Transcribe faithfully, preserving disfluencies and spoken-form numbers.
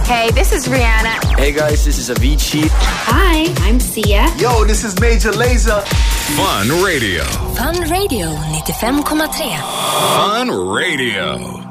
Hey, this is Rihanna. Hey guys, this is Avicii. Hi, I'm Sia. Yo, this is Major Lazer. Fun Radio. Fun Radio ninety-fem komma tre. Fun Radio.